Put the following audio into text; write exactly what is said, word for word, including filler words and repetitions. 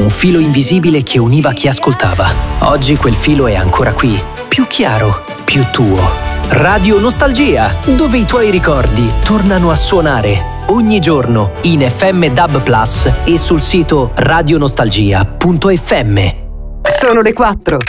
un filo invisibile che univa chi ascoltava. Oggi quel filo è ancora qui, più chiaro, più tuo. Radio Nostalgia, dove i tuoi ricordi tornano a suonare. Ogni giorno in F M D A B plus e sul sito radionostalgia punto effe emme. Sono le quattro.